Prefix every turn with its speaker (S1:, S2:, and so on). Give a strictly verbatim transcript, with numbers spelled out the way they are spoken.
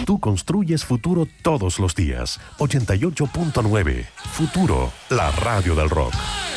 S1: Tú construyes futuro todos los días. ochenta y ocho punto nueve. Futuro, la radio del rock.